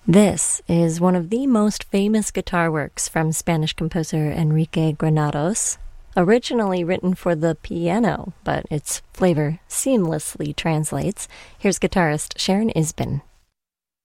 This is one of the most famous guitar works from Spanish composer Enrique Granados, originally written for the piano, but its flavor seamlessly translates. Here's guitarist Sharon Isbin.